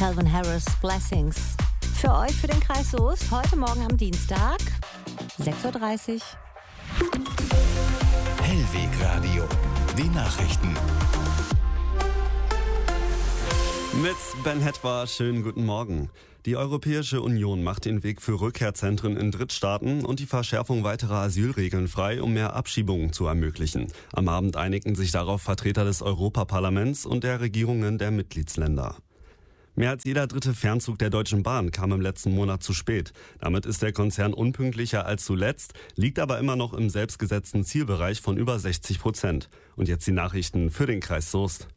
Calvin Harris, Blessings. Für euch, für den Kreis Soest, heute Morgen am Dienstag, 6.30 Uhr. Hellwegradio, die Nachrichten. Mit Ben Hetwa, schönen guten Morgen. Die Europäische Union macht den Weg für Rückkehrzentren in Drittstaaten und die Verschärfung weiterer Asylregeln frei, um mehr Abschiebungen zu ermöglichen. Am Abend einigten sich darauf Vertreter des Europaparlaments und der Regierungen der Mitgliedsländer. Mehr als jeder dritte Fernzug der Deutschen Bahn kam im letzten Monat zu spät. Damit ist der Konzern unpünktlicher als zuletzt, liegt aber immer noch im selbstgesetzten Zielbereich von über 60%. Und jetzt die Nachrichten für den Kreis Soest.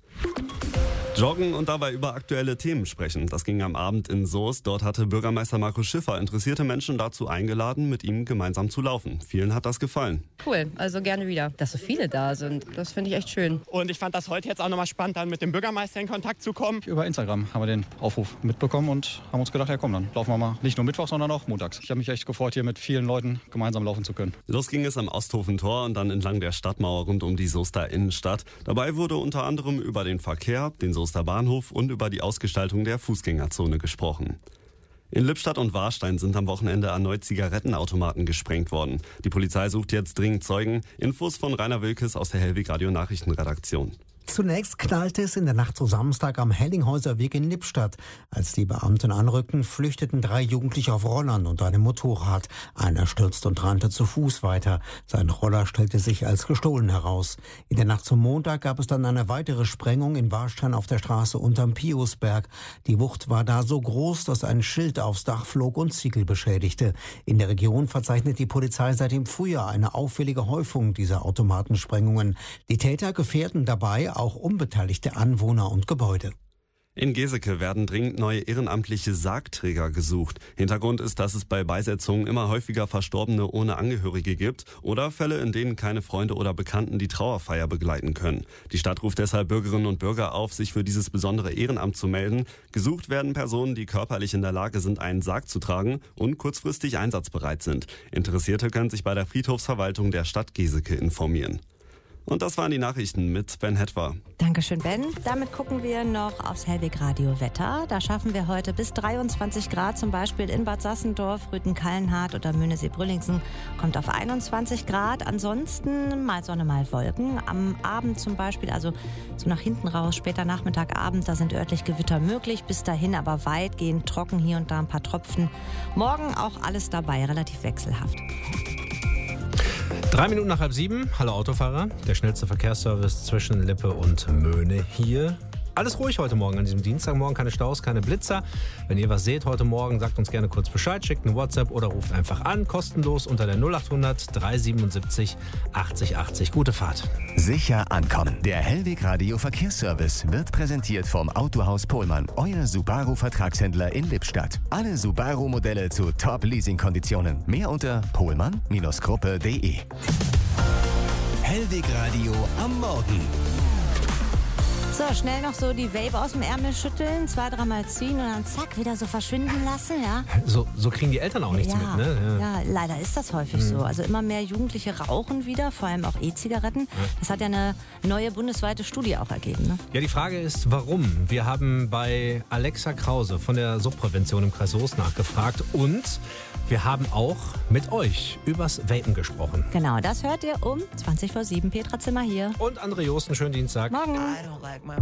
Joggen und dabei über aktuelle Themen sprechen. Das ging am Abend in Soest. Dort hatte Bürgermeister Markus Schiffer interessierte Menschen dazu eingeladen, mit ihm gemeinsam zu laufen. Vielen hat das gefallen. Cool, also gerne wieder. Dass so viele da sind, das finde ich echt schön. Und ich fand das heute jetzt auch nochmal spannend, dann mit dem Bürgermeister in Kontakt zu kommen. Über Instagram haben wir den Aufruf mitbekommen und haben uns gedacht, ja komm, dann laufen wir mal nicht nur Mittwoch, sondern auch montags. Ich habe mich echt gefreut, hier mit vielen Leuten gemeinsam laufen zu können. Los ging es am Osthofen-Tor und dann entlang der Stadtmauer rund um die Soester Innenstadt. Dabei wurde unter anderem über den Verkehr, den Soester Bahnhof und über die Ausgestaltung der Fußgängerzone gesprochen. In Lippstadt und Warstein sind am Wochenende erneut Zigarettenautomaten gesprengt worden. Die Polizei sucht jetzt dringend Zeugen. Infos von Rainer Wilkes aus der Hellwegradio Nachrichtenredaktion. Zunächst knallte es in der Nacht zu Samstag am Hellinghäuser Weg in Lippstadt. Als die Beamten anrückten, flüchteten 3 Jugendliche auf Rollern und einem Motorrad. Einer stürzte und rannte zu Fuß weiter. Sein Roller stellte sich als gestohlen heraus. In der Nacht zum Montag gab es dann eine weitere Sprengung in Warstein auf der Straße unterm Piusberg. Die Wucht war da so groß, dass ein Schild aufs Dach flog und Ziegel beschädigte. In der Region verzeichnet die Polizei seit dem Frühjahr eine auffällige Häufung dieser Automatensprengungen. Die Täter gefährden dabei auch unbeteiligte Anwohner und Gebäude. In Geseke werden dringend neue ehrenamtliche Sargträger gesucht. Hintergrund ist, dass es bei Beisetzungen immer häufiger Verstorbene ohne Angehörige gibt oder Fälle, in denen keine Freunde oder Bekannten die Trauerfeier begleiten können. Die Stadt ruft deshalb Bürgerinnen und Bürger auf, sich für dieses besondere Ehrenamt zu melden. Gesucht werden Personen, die körperlich in der Lage sind, einen Sarg zu tragen und kurzfristig einsatzbereit sind. Interessierte können sich bei der Friedhofsverwaltung der Stadt Geseke informieren. Und das waren die Nachrichten mit Ben Hetwa. Dankeschön, Ben. Damit gucken wir noch aufs Hellwegradio Wetter. Da schaffen wir heute bis 23 Grad, zum Beispiel in Bad Sassendorf, Rüthen-Kallenhardt oder Möhnesee-Brüllingsen. Kommt auf 21 Grad. Ansonsten mal Sonne, mal Wolken. Am Abend zum Beispiel, also so nach hinten raus, später Nachmittag, Abend, da sind örtlich Gewitter möglich. Bis dahin aber weitgehend trocken, hier und da ein paar Tropfen. Morgen auch alles dabei, relativ wechselhaft. 3 Minuten nach 6:30. Hallo Autofahrer. Der schnellste Verkehrsservice zwischen Lippe und Möhne hier. Alles ruhig heute Morgen an diesem Dienstagmorgen. Keine Staus, keine Blitzer. Wenn ihr was seht heute Morgen, sagt uns gerne kurz Bescheid, schickt eine WhatsApp oder ruft einfach an. Kostenlos unter der 0800 377 80 80. Gute Fahrt. Sicher ankommen. Der Hellwegradio Verkehrsservice wird präsentiert vom Autohaus Pohlmann, euer Subaru-Vertragshändler in Lippstadt. Alle Subaru-Modelle zu Top-Leasing-Konditionen. Mehr unter pohlmann-gruppe.de. Hellwegradio am Morgen. So, schnell noch so die Vape aus dem Ärmel schütteln, 2-3 Mal ziehen und dann zack, wieder so verschwinden lassen, ja. So kriegen die Eltern auch nichts mit, ne? Ja, leider ist das häufig so. Also immer mehr Jugendliche rauchen wieder, vor allem auch E-Zigaretten. Das hat ja eine neue bundesweite Studie auch ergeben, ne? Ja, die Frage ist, warum? Wir haben bei Alexa Krause von der Suchtprävention im Kreis Soest nachgefragt und wir haben auch mit euch übers Vapen gesprochen. Genau, das hört ihr um 7:20. Petra Zimmer hier. Und André Josten, schönen Dienstag. Morgen. I don't like